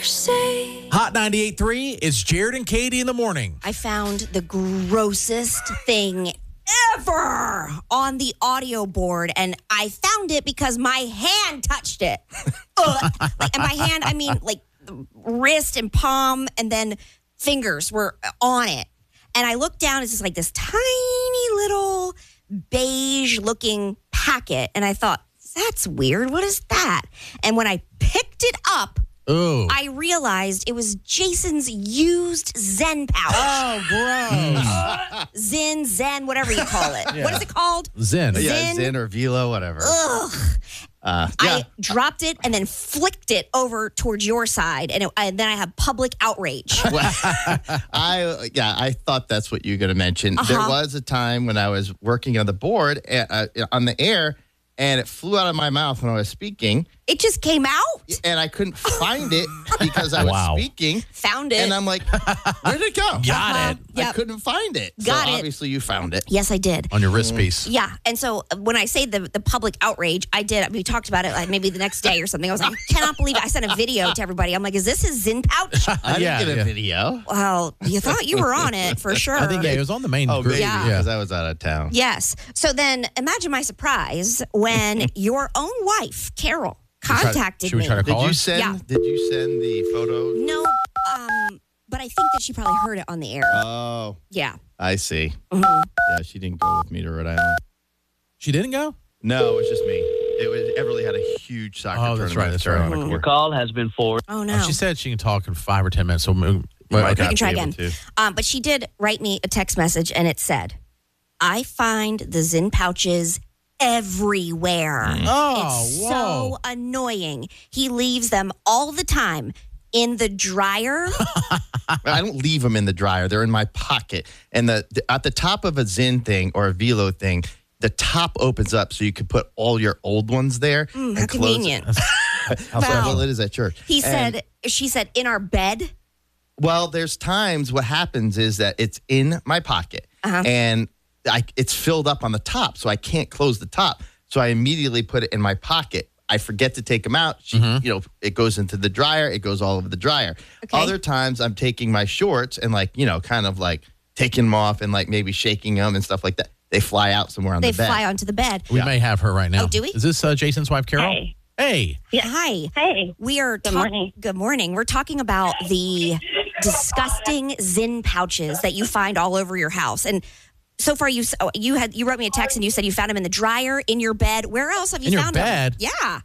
say. Hot 98.3, it's Jared and Katie in the morning. I found the grossest thing ever on the audio board, and I found it because my hand touched it. And by hand, I mean like wrist and palm, and then fingers were on it. And I looked down, it's just like this tiny little beige-looking packet, and I thought, that's weird. What is that? And when I picked it up, Ooh. I realized it was Jason's used Zen pouch. Oh, gross. Zen, whatever you call it. Yeah. What is it called? Zen. Yeah, Zen or Velo, whatever. Ugh. Yeah. I dropped it and then flicked it over towards your side, and then I had public outrage. I thought that's what you were going to mention. There was a time when I was working on the board on the air, and it flew out of my mouth when I was speaking. It just came out. And I couldn't find it because I was speaking. Found it. And I'm like, where did it go? Got it. I couldn't find it. Got so it. obviously you found it. Yes, I did. On your wrist piece. Yeah. And so when I say the public outrage, I did. We talked about it like maybe the next day or something. I was like, I cannot believe it. I sent a video to everybody. I'm like, is this his Zen pouch? I didn't get a video. Well, you thought you were on it for sure. I think, it was on the main group. Maybe, Yeah. because I was out of town. Yes. So then imagine my surprise when your own wife, Carol, contacted Should we me. try to call her? Yeah. Did you send the photo? No, but I think that she probably heard it on the air. Oh, Yeah. I see. Mhm. Yeah, she didn't go with me to Rhode Island. She didn't go? No, it was just me. Everly had a huge soccer tournament. That's right. That's right. Your call has been forwarded. Oh, no. She said she can talk in 5 or 10 minutes. So Might we not can try be able again. to. But she did write me a text message, and it said, I find the Zen pouches everywhere. Oh, It's whoa. so annoying. He leaves them all the time in the dryer. I don't leave them in the dryer. They're in my pocket. And at the top of a Zen thing or a Velo thing, the top opens up so you can put all your old ones there. How and close it. convenient. Well, it is at church. She said, in our bed. Well, there's times what happens is that it's in my pocket and it's filled up on the top, so I can't close the top. So I immediately put it in my pocket. I forget to take them out. It goes into the dryer. It goes all over the dryer. Okay. Other times I'm taking my shorts and kind of taking them off and maybe shaking them and stuff like that. They fly out somewhere on They the bed. fly onto the bed. We may have her right now. Oh, do we? Is this Jason's wife, Carol? Hey. Hey. Hi. Hey. We are Good morning. Good morning. We're talking about the disgusting Zen pouches that you find all over your house. And so far, you wrote me a text and you said you found them in the dryer, in your bed. Where else have you In your found bed? them? Yeah.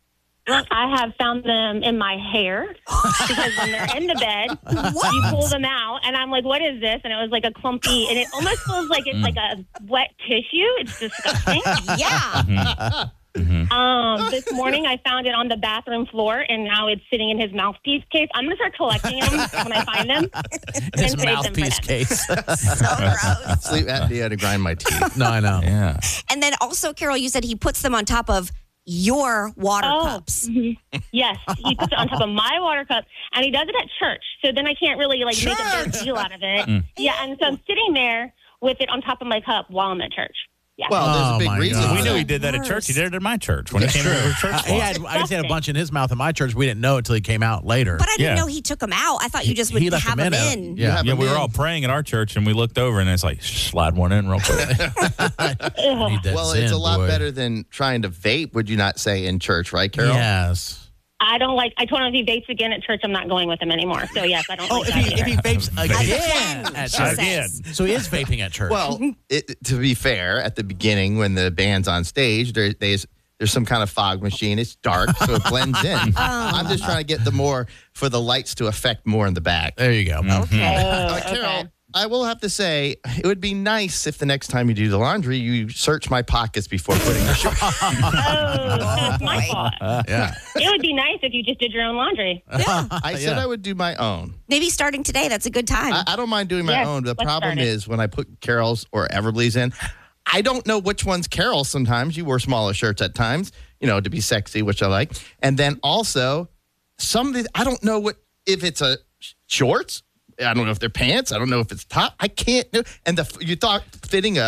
I have found them in my hair because when they're in the bed, you pull them out, and I'm like, "What is this?" And it was like a clumpy, and it almost feels like it's like a wet tissue. It's disgusting. Yeah. This morning I found it on the bathroom floor, and now it's sitting in his mouthpiece case. I'm gonna start collecting them when I find them. His and save them for mouthpiece next. case. So gross. Sleep apnea to grind my teeth. No, I know. Yeah. And then also, Carol, you said he puts them on top of your water cups. Yes, he puts it on top of my water cup, and he does it at church. So then I can't really make a big deal out of it. Yeah, and so I'm sitting there with it on top of my cup while I'm at church. Yeah. Well, Oh, there's a my big reason. God. for We knew that. he did that at church. He did it at my church when he came to our church. I just had a bunch in his mouth in my church. We didn't know until he came out later. But I didn't Yeah. know he took them out. I thought you just would He left have them them in. in. Yeah. have Yeah, them we were in. all praying at our church, and we looked over, and it's like, slide one in real quick. Need that Well, Zen, it's a lot boy. better than trying to vape, would you not say, in church, right, Carol? Yes. I don't like. I told him if he vapes again at church, I'm not going with him anymore. So yes, I don't. Oh, like if that he, either. if he vapes again Again, at she church. says. So he is vaping at church. Well, to be fair, at the beginning when the band's on stage, there's some kind of fog machine. It's dark, so it blends in. I'm just trying to get for the lights to affect more in the back. there you go. Okay. Carol, I will have to say, it would be nice if the next time you do the laundry, you search my pockets before putting your shirt. Oh, that's my fault. Yeah. It would be nice if you just did your own laundry. I said Yeah. I would do my own. Maybe starting today, that's a good time. I don't mind doing my Yes, own. The let's problem start it. is when I put Carol's or Everly's in, I don't know which one's Carol's sometimes. You wear smaller shirts at times, to be sexy, which I like. And then also, I don't know if it's a shorts. I don't know if they're pants. I don't know if it's top. I can't do. And you thought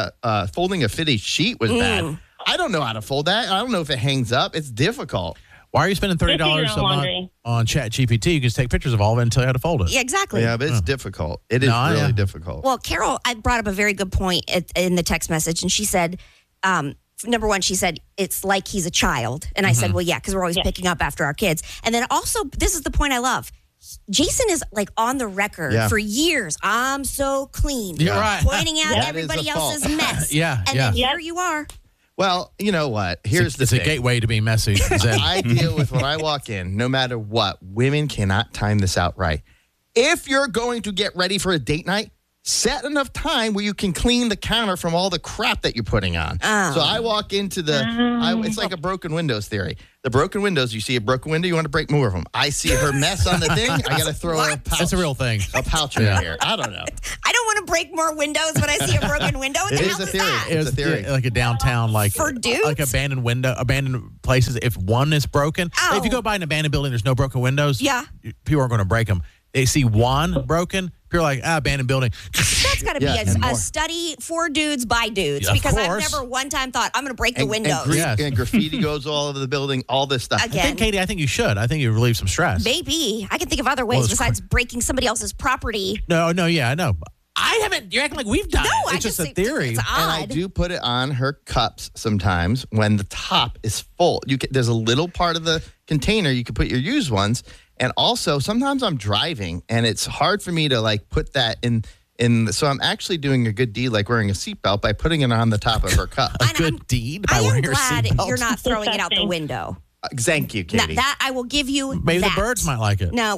folding a fitted sheet was bad. I don't know how to fold that. I don't know if it hangs up. It's difficult. Why are you spending $30 Just do your a own month laundry. on ChatGPT? You can just take pictures of all of it and tell you how to fold it. Yeah, exactly. Yeah, but it's difficult. It is really difficult. Well, Carol, I brought up a very good point in the text message, and she said, number one, she said, it's like he's a child. And I said, well, yeah, because we're always picking up after our kids. And then also, this is the point I love. Jason is like on the record for years. I'm so clean. You're right. Pointing out That everybody is a fault. else's mess. Yeah, And yeah. then here you are. Well, you know what? Here's the It's thing. a gateway to being messy. Zen. I deal with when I walk in, no matter what, women cannot time this out right. If you're going to get ready for a date night, set enough time where you can clean the counter from all the crap that you're putting on. So I walk into it's like a broken windows theory. The broken windows, you see a broken window, you want to break more of them. I see her mess on the thing, I got to throw a pouch. It's a real thing. A pouch in here. I don't know. I don't want to break more windows when I see a broken window. What It the is hell a is theory. that? It's a theory. Like a downtown, like For dudes? like abandoned places. If one is broken, Ow. if you go by an abandoned building, there's no broken windows. Yeah. People aren't going to break them. They see one broken, people are like, abandoned building. That's got to Yeah, and be more. a study for dudes by dudes. Of because I've course. never one time thought, I'm going to break the windows. Yes. And graffiti goes all over the building, all this stuff. I Again. think, Katie, I think you should. I think you relieve some stress. Maybe. I can think of other ways Well, it's besides breaking somebody else's property. No, yeah, I know. I haven't. You're acting like we've done No, it. I It's just a think theory. It's odd. And I do put it on her cups sometimes when the top is full. There's a little part of the container you can put your used ones. And also, sometimes I'm driving, and it's hard for me to like put that in. So I'm actually doing a good deed, like wearing a seatbelt, by putting it on the top of her cup. A good deed by I am wearing your glad seatbelt. you're not throwing it out the Disgusting. window. Thank you, Now, Katie. that I will give you. Maybe that. the birds might like it. No,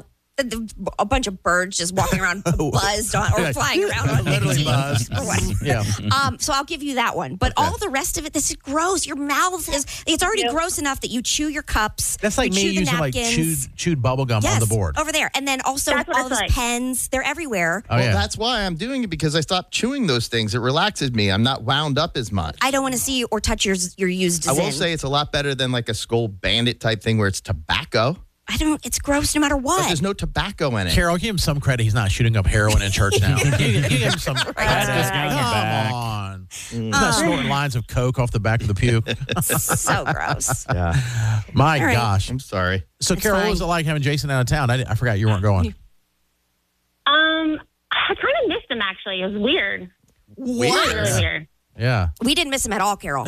a bunch of birds just walking around buzzed on, or flying around on Literally nicotine. buzzed. Or what. Yeah. So I'll give you that one. But all the rest of it, this is gross. Your mouth it's already gross enough that you chew your cups. That's like you me chew the using like napkins. chewed bubble gum Yes, on the board. over there. And then also That's what all it's those like. pens, they're everywhere. Oh, well, yeah. that's why I'm doing it, because I stopped chewing those things. It relaxes me. I'm not wound up as much. I don't want to see you or touch your used I will Zyn. say it's a lot better than like a Skull Bandit type thing where it's tobacco. It's gross no matter But what. there's no tobacco in it. Carol, give him some credit. He's not shooting up heroin in church now. you give him some Pat credit. this guy on the back. Come on. He's not snorting lines of coke off the back of the pew. So gross. Yeah. My All right. gosh. I'm sorry. So, It's Carol, what fine. was it like having Jason out of town? I forgot you weren't going. I kind of missed him, actually. It was weird. What? Really weird. Yeah. We didn't miss him at all, Carol.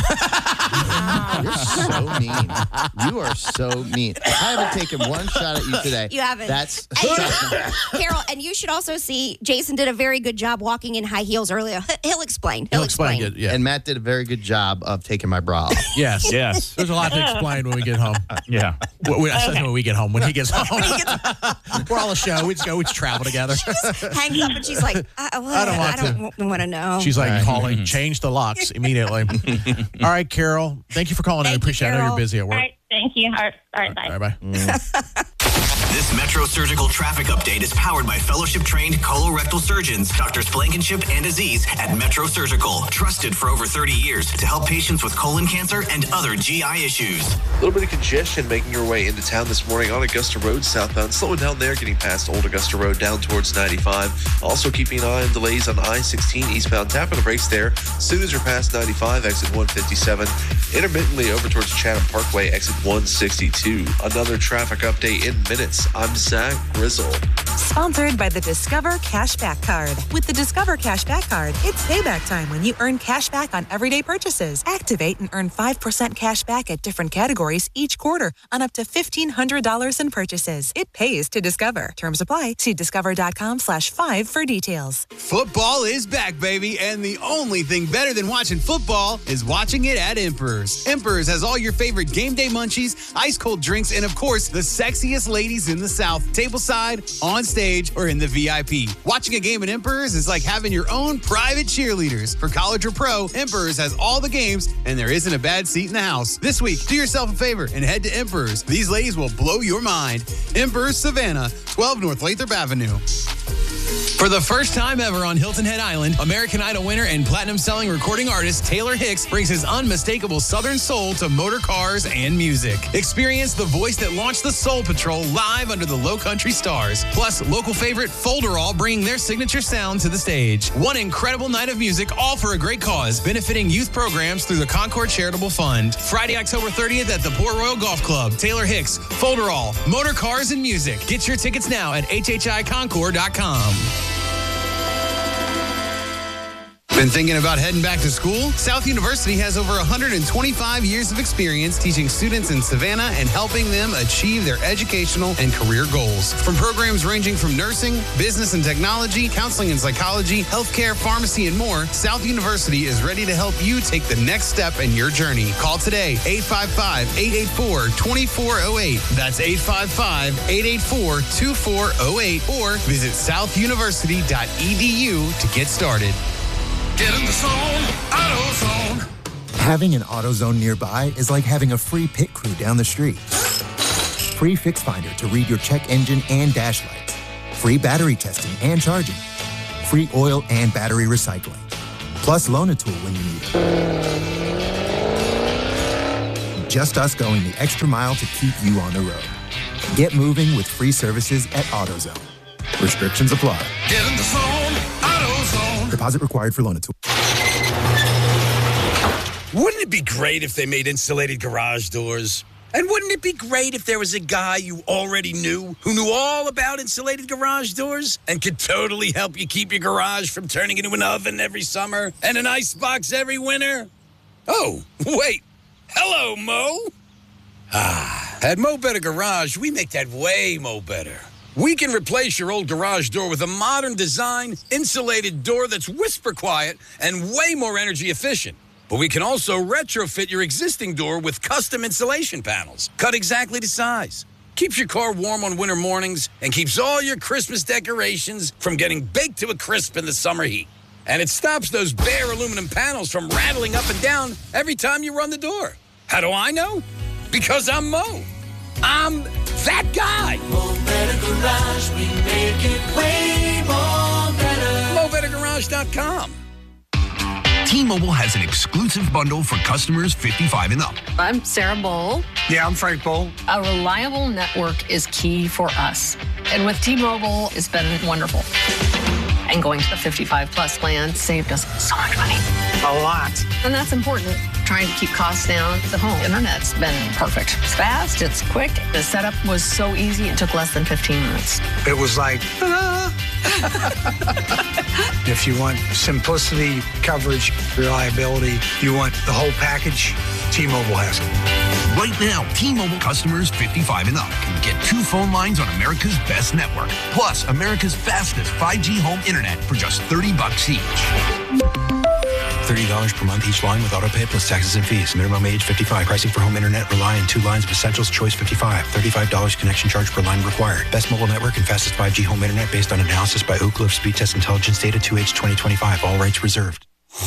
You're so mean. You are so mean. I haven't taken one shot at you today. You haven't. That's Carol, and you should also see Jason did a very good job walking in high heels earlier. He'll explain. He'll explain it. Yeah. And Matt did a very good job of taking my bra off. Yes. Yes. There's a lot to explain when we get home. Yeah. I said when we get home. When he gets home. We're all a show. We just travel together. Hangs up and she's like, I don't want to know. She's like All right. calling, change the locks immediately. All right, Carol. Thank you for calling in. I Thank you, appreciate it. I know Carol. you're busy at All work. right. Thank you. All right. Bye. All right, bye. This Metro Surgical Traffic Update is powered by fellowship-trained colorectal surgeons, Drs. Blankenship and Aziz at Metro Surgical, trusted for over 30 years to help patients with colon cancer and other GI issues. A little bit of congestion making your way into town this morning on Augusta Road southbound. Slowing down there, getting past Old Augusta Road down towards 95. Also keeping an eye on delays on I-16 eastbound. Tapping the brakes there. As soon as you're past 95, exit 157. Intermittently over towards Chatham Parkway, exit 162. Another traffic update in minutes. I'm Zach Grizzle. Sponsored by the Discover Cashback Card. With the Discover Cashback Card, it's payback time when you earn cash back on everyday purchases. Activate and earn 5% cash back at different categories each quarter on up to $1,500 in purchases. It pays to Discover. Terms apply. See discover.com/5 for details. Football is back, baby, and the only thing better than watching football is watching it at Emperor's. Emperor's has all your favorite game day munchies, ice cold drinks, and of course, the sexiest ladies in the South, tableside, on stage, or in the VIP. Watching a game at Emperor's is like having your own private cheerleaders. For college or pro, Emperor's has all the games, and there isn't a bad seat in the house. This week, do yourself a favor and head to Emperor's. These ladies will blow your mind. Emperor's Savannah, 12 North Lathrop Avenue. For the first time ever on Hilton Head Island, American Idol winner and platinum-selling recording artist Taylor Hicks brings his unmistakable Southern soul to motor cars and music. Experience the voice that launched the Soul Patrol live under the Low Country stars. Plus, local favorite Folderall bringing their signature sound to the stage. One incredible night of music, all for a great cause, benefiting youth programs through the Concord Charitable Fund. Friday, October 30th at the Port Royal Golf Club. Taylor Hicks, Folderall, motor cars and music. Get your tickets now at hhiconcord.com. Been thinking about heading back to school? South University has over 125 years of experience teaching students in Savannah and helping them achieve their educational and career goals. From programs ranging from nursing, business and technology, counseling and psychology, healthcare, pharmacy, and more, South University is ready to help you take the next step in your journey. Call today, 855-884-2408. That's 855-884-2408, or visit southuniversity.edu to get started. Get in the zone, AutoZone. Having an AutoZone nearby is like having a free pit crew down the street. Free Fix Finder to read your check engine and dash lights. Free battery testing and charging. Free oil and battery recycling. Plus loan a tool when you need it. Just us going the extra mile to keep you on the road. Get moving with free services at AutoZone. Restrictions apply. Get in the zone, AutoZone. Deposit required for loan a tool. Wouldn't it be great if they made insulated garage doors? And wouldn't it be great if there was a guy you already knew who knew all about insulated garage doors and could totally help you keep your garage from turning into an oven every summer and an icebox every winter? Oh, wait. Hello, Mo. At Mo Better Garage, we make that way Mo Better. We can replace your old garage door with a modern design, insulated door that's whisper quiet and way more energy efficient. But we can also retrofit your existing door with custom insulation panels, cut exactly to size. Keeps your car warm on winter mornings and keeps all your Christmas decorations from getting baked to a crisp in the summer heat. And it stops those bare aluminum panels from rattling up and down every time you run the door. How do I know? Because I'm Mo. I'm that guy. Mo Better Garage, we make it way more better. MoBetterGarage.com. T-Mobile has an exclusive bundle for customers 55 and up. I'm Sarah Bowl. Yeah, I'm Frank Bowl. A reliable network is key for us. And with T-Mobile, it's been wonderful. And going to the 55 plus plan saved us so much money. A lot. And that's important. Trying to keep costs down. The home internet's been perfect. It's fast, it's quick. The setup was so easy, it took less than 15 minutes. It was like, if you want simplicity, coverage, reliability, you want the whole package, T-Mobile has it. Right now, T-Mobile customers 55 and up can get 2 phone lines on America's best network, plus America's fastest 5G home internet for just $30 each. $30 per month each line with autopay plus taxes and fees. Minimum age 55. Pricing for home internet rely on 2 lines of Essentials Choice 55. $35 connection charge per line required. Best mobile network and fastest 5G home internet based on analysis by Ookla of Speed Test Intelligence data 2H 2025. All rights reserved.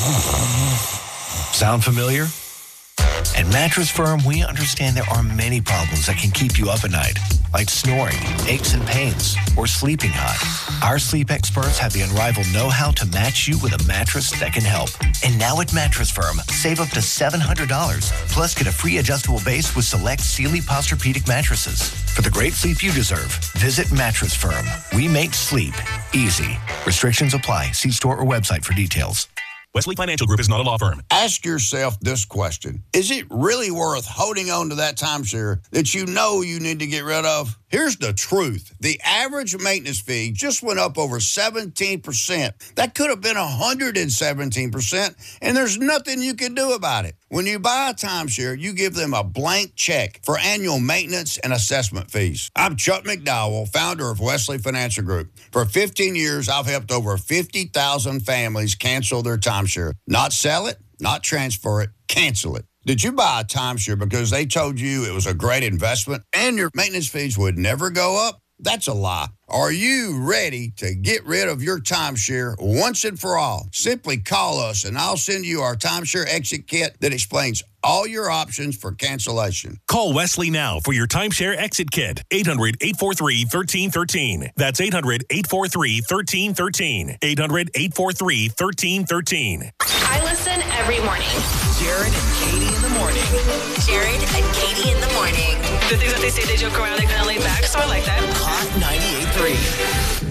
Sound familiar? At Mattress Firm, we understand there are many problems that can keep you up at night, like snoring, aches and pains, or sleeping hot. Our sleep experts have the unrivaled know-how to match you with a mattress that can help. And now at Mattress Firm, save up to $700, plus get a free adjustable base with select Sealy Posturepedic mattresses. For the great sleep you deserve, visit Mattress Firm. We make sleep easy. Restrictions apply. See store or website for details. Wesley Financial Group is not a law firm. Ask yourself this question. Is it really worth holding on to that timeshare that you know you need to get rid of? Here's the truth. The average maintenance fee just went up over 17%. That could have been 117%, and there's nothing you can do about it. When you buy a timeshare, you give them a blank check for annual maintenance and assessment fees. I'm Chuck McDowell, founder of Wesley Financial Group. For 15 years, I've helped over 50,000 families cancel their timeshare. Not sell it, not transfer it, cancel it. Did you buy a timeshare because they told you it was a great investment and your maintenance fees would never go up? That's a lie. Are you ready to get rid of your timeshare once and for all? Simply call us and I'll send you our timeshare exit kit that explains all your options for cancellation. Call Wesley now for your timeshare exit kit. 800-843-1313. That's 800-843-1313. 800-843-1313. I listen every morning. Jared and Katie in the morning. Jared and Katie in the morning. The things that they say, they joke around, they kind of lay back, so I like that. Hot 98.3.